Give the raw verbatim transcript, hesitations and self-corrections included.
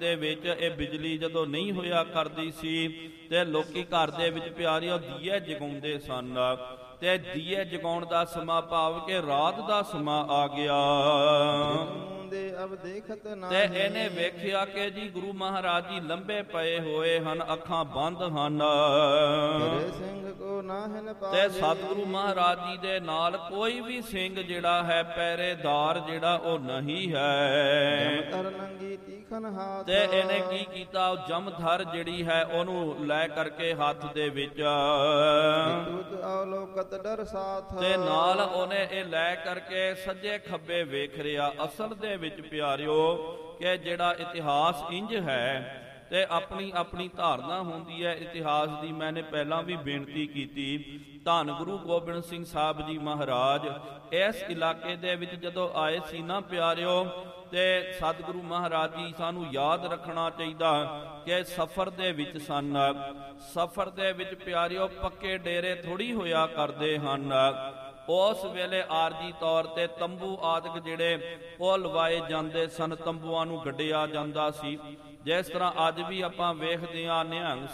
ਦੇ ਵਿੱਚ ਇਹ ਬਿਜਲੀ ਜਦੋਂ ਨਹੀਂ ਹੋਇਆ ਕਰਦੀ ਸੀ ਤੇ ਲੋਕੀ ਘਰ ਦੇ ਵਿੱਚ ਪਿਆਰਿਓ ਦੀਏ ਜਗਾਉਂਦੇ ਸਨ ਤੇ ਦੀਏ ਜਗਾਉਣ ਦਾ ਸਮਾਂ ਭਾਵ ਕਿ ਰਾਤ ਦਾ ਸਮਾਂ ਆ ਗਿਆ ਤੇ ਇਹਨੇ ਵੇਖਿਆ ਕਿ ਜੀ ਗੁਰੂ ਮਹਾਰਾਜ ਜੀ ਲੰਬੇ ਪਏ ਹੋਏ ਹਨ, ਅੱਖਾਂ ਬੰਦ ਹਨ ਤੇ ਸਤਿਗੁਰੂ ਮਹਾਰਾਜ ਜੀ ਦੇ ਨਾਲ ਕੋਈ ਵੀ ਸਿੰਘ ਜਿਹੜਾ ਹੈ ਪਹਿਰੇਦਾਰ ਜਿਹੜਾ ਉਹ ਨਹੀਂ ਹੈ ਤੇ ਇਹਨੇ ਕੀ ਕੀਤਾ, ਜਮਧਰ ਜਿਹੜੀ ਹੈ ਉਹਨੂੰ ਲੈ ਕਰਕੇ ਹੱਥ ਦੇ ਵਿੱਚ ਤੇ ਨਾਲ ਉਹਨੇ ਇਹ ਲੈ ਕਰਕੇ ਸੱਜੇ ਖੱਬੇ ਵੇਖ ਰਿਹਾ। ਅਸਲ ਦੇ ਵਿੱਚ ਪਿਆਰਿਓ ਕਿ ਜਿਹੜਾ ਇਤਿਹਾਸ ਇੰਜ ਹੈ ਤੇ ਆਪਣੀ ਆਪਣੀ ਧਾਰਨਾ ਹੁੰਦੀ ਹੈ ਇਤਿਹਾਸ ਦੀ। ਮੈਨੇ ਪਹਿਲਾਂ ਵੀ ਬੇਨਤੀ ਕੀਤੀ, ਧੰਨ ਗੁਰੂ ਗੋਬਿੰਦ ਸਿੰਘ ਸਾਹਿਬ ਜੀ ਮਹਾਰਾਜ ਇਸ ਇਲਾਕੇ ਦੇ ਵਿੱਚ ਜਦੋਂ ਆਏ ਸੀ ਨਾ ਪਿਆਰਿਓ, ਤੇ ਸਤਿਗੁਰੂ ਮਹਾਰਾਜ ਜੀ ਸਾਨੂੰ ਯਾਦ ਰੱਖਣਾ ਚਾਹੀਦਾ ਕਿ ਸਫ਼ਰ ਦੇ ਵਿੱਚ ਸਨ। ਸਫ਼ਰ ਦੇ ਵਿੱਚ ਪਿਆਰਿਓ ਪੱਕੇ ਡੇਰੇ ਥੋੜੀ ਹੋਇਆ ਕਰਦੇ ਹਨ। ਉਸ ਵੇਲੇ ਆਰਜੀ ਤੌਰ ਤੇ ਤੰਬੂ ਆਦਿਕ ਜਿਹੜੇ ਉਹ ਲਵਾਏ ਜਾਂਦੇ ਸਨ, ਤੰਬੂਆਂ ਨੂੰ ਗੱਡਿਆ ਜਾਂਦਾ ਸੀ। ਜਿਸ ਤਰ੍ਹਾਂ ਅੱਜ ਵੀ ਆਪਾਂ ਵੇਖਦੇ ਹਾਂ ਨਿਹੰਗ